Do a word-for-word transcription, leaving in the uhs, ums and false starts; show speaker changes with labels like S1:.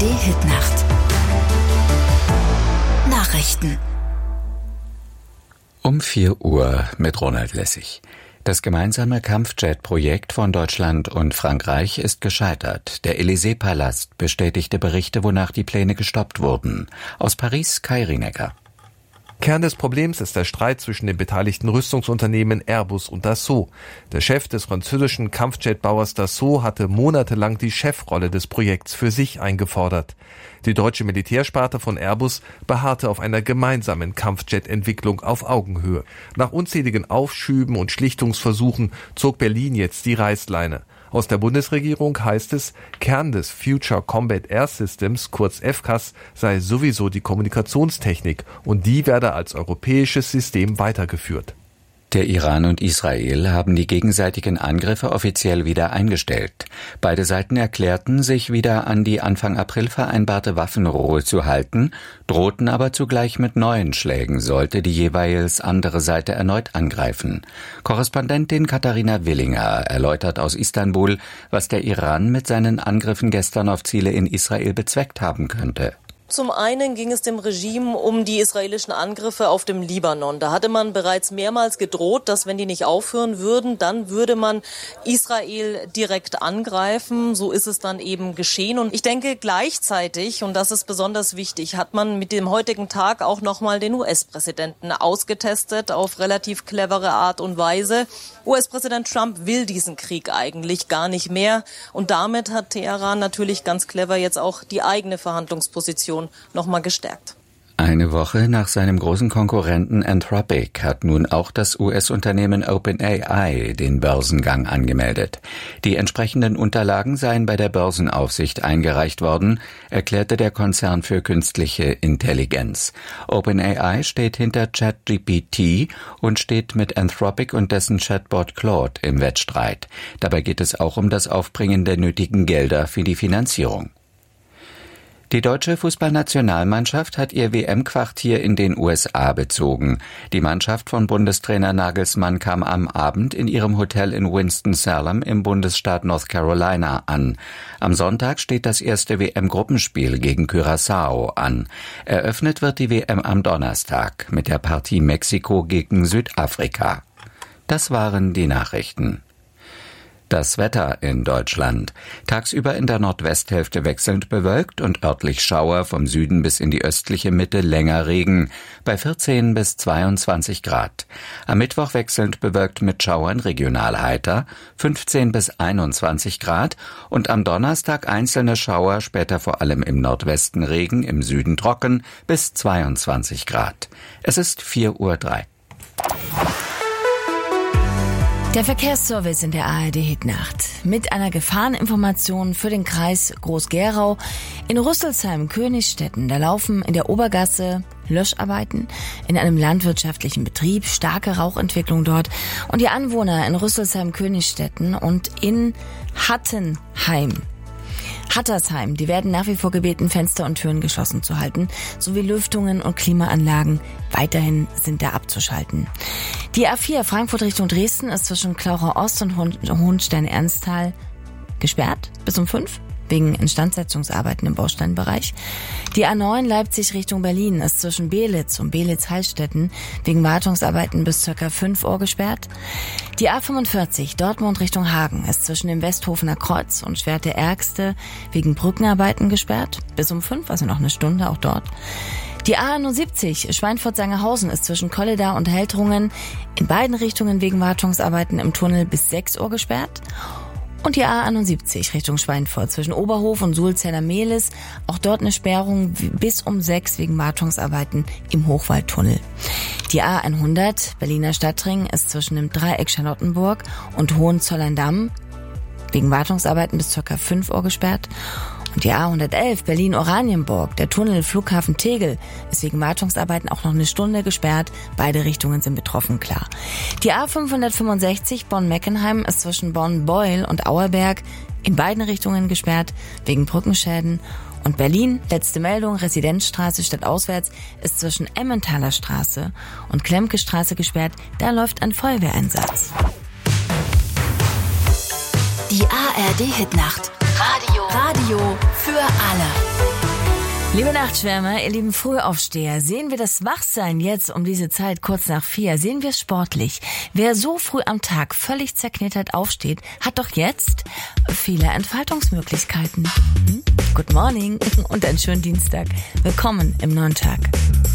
S1: D-Hit-Nacht. Nachrichten.
S2: Um vier Uhr mit Ronald Lessig. Das gemeinsame Kampfjet-Projekt von Deutschland und Frankreich ist gescheitert. Der Élysée-Palast bestätigte Berichte, wonach die Pläne gestoppt wurden. Aus Paris, Kai Rinecker.
S3: Kern des Problems ist der Streit zwischen den beteiligten Rüstungsunternehmen Airbus und Dassault. Der Chef des französischen Kampfjetbauers Dassault hatte monatelang die Chefrolle des Projekts für sich eingefordert. Die deutsche Militärsparte von Airbus beharrte auf einer gemeinsamen Kampfjet-Entwicklung auf Augenhöhe. Nach unzähligen Aufschüben und Schlichtungsversuchen zog Berlin jetzt die Reißleine. Aus der Bundesregierung heißt es, Kern des Future Combat Air Systems, kurz F C A S, sei sowieso die Kommunikationstechnik und die werde als europäisches System weitergeführt.
S2: Der Iran und Israel haben die gegenseitigen Angriffe offiziell wieder eingestellt. Beide Seiten erklärten, sich wieder an die Anfang April vereinbarte Waffenruhe zu halten, drohten aber zugleich mit neuen Schlägen, sollte die jeweils andere Seite erneut angreifen. Korrespondentin Katharina Willinger erläutert aus Istanbul, was der Iran mit seinen Angriffen gestern auf Ziele in Israel bezweckt haben könnte.
S4: Zum einen ging es dem Regime um die israelischen Angriffe auf dem Libanon. Da hatte man bereits mehrmals gedroht, dass wenn die nicht aufhören würden, dann würde man Israel direkt angreifen. So ist es dann eben geschehen. Und ich denke gleichzeitig, und das ist besonders wichtig, hat man mit dem heutigen Tag auch nochmal den U S-Präsidenten ausgetestet auf relativ clevere Art und Weise. U S-Präsident Trump will diesen Krieg eigentlich gar nicht mehr. Und damit hat Teheran natürlich ganz clever jetzt auch die eigene Verhandlungsposition nochmal gestärkt.
S2: Eine Woche nach seinem großen Konkurrenten Anthropic hat nun auch das U S-Unternehmen OpenAI den Börsengang angemeldet. Die entsprechenden Unterlagen seien bei der Börsenaufsicht eingereicht worden, erklärte der Konzern für künstliche Intelligenz. OpenAI steht hinter ChatGPT und steht mit Anthropic und dessen Chatbot Claude im Wettstreit. Dabei geht es auch um das Aufbringen der nötigen Gelder für die Finanzierung. Die deutsche Fußballnationalmannschaft hat ihr W M-Quartier in den U S A bezogen. Die Mannschaft von Bundestrainer Nagelsmann kam am Abend in ihrem Hotel in Winston-Salem im Bundesstaat North Carolina an. Am Sonntag steht das erste W M-Gruppenspiel gegen Curaçao an. Eröffnet wird die W M am Donnerstag mit der Partie Mexiko gegen Südafrika. Das waren die Nachrichten. Das Wetter in Deutschland. Tagsüber in der Nordwesthälfte wechselnd bewölkt und örtlich Schauer, vom Süden bis in die östliche Mitte länger Regen, bei vierzehn bis zweiundzwanzig Grad. Am Mittwoch wechselnd bewölkt mit Schauern, regional heiter, fünfzehn bis einundzwanzig Grad, und am Donnerstag einzelne Schauer, später vor allem im Nordwesten Regen, im Süden trocken, bis zweiundzwanzig Grad. Es ist vier Uhr drei.
S1: Der Verkehrsservice in der A R D-Hitnacht mit einer Gefahreninformation für den Kreis Groß-Gerau. In Rüsselsheim-Königstetten, da laufen in der Obergasse Löscharbeiten in einem landwirtschaftlichen Betrieb, starke Rauchentwicklung dort. Und die Anwohner in Rüsselsheim-Königstetten und in Hattenheim, Hattersheim, die werden nach wie vor gebeten, Fenster und Türen geschlossen zu halten, sowie Lüftungen und Klimaanlagen weiterhin sind da abzuschalten. Die A vier Frankfurt Richtung Dresden ist zwischen Klauchau Ost und Hohenstein-Ernsthal gesperrt bis um fünf wegen Instandsetzungsarbeiten im Bausteinbereich. Die A neun Leipzig Richtung Berlin ist zwischen Belitz und Belitz-Heilstätten wegen Wartungsarbeiten bis ca. fünf Uhr gesperrt. Die A fünfundvierzig Dortmund Richtung Hagen ist zwischen dem Westhofener Kreuz und Schwerte-Ärgste wegen Brückenarbeiten gesperrt bis um fünf, also noch eine Stunde auch dort. Die A einundsiebzig Schweinfurt-Sangerhausen ist zwischen Kolleda und Heltrungen in beiden Richtungen wegen Wartungsarbeiten im Tunnel bis sechs Uhr gesperrt. Und die A einundsiebzig Richtung Schweinfurt zwischen Oberhof und Sulzerner-Mehlis, auch dort eine Sperrung bis um sechs wegen Wartungsarbeiten im Hochwaldtunnel. Die A hundert Berliner Stadtring ist zwischen dem Dreieck Charlottenburg und Hohenzollern-Damm wegen Wartungsarbeiten bis ca. fünf Uhr gesperrt. Und die A hundertelf Berlin-Oranienburg, der Tunnel Flughafen Tegel, ist wegen Wartungsarbeiten auch noch eine Stunde gesperrt. Beide Richtungen sind betroffen, klar. Die A fünfhundertfünfundsechzig Bonn-Meckenheim ist zwischen Bonn-Beul und Auerberg in beiden Richtungen gesperrt wegen Brückenschäden. Und Berlin, letzte Meldung, Residenzstraße stadtauswärts, ist zwischen Emmentaler Straße und Klemke Straße gesperrt. Da läuft ein Feuerwehreinsatz.
S5: Die A R D-Hitnacht. Radio. Radio für alle.
S1: Liebe Nachtschwärmer, ihr lieben Frühaufsteher, sehen wir das Wachsein jetzt um diese Zeit kurz nach vier, sehen wir es sportlich. Wer so früh am Tag völlig zerknittert aufsteht, hat doch jetzt viele Entfaltungsmöglichkeiten. Hm? Good morning und einen schönen Dienstag. Willkommen im neuen Tag.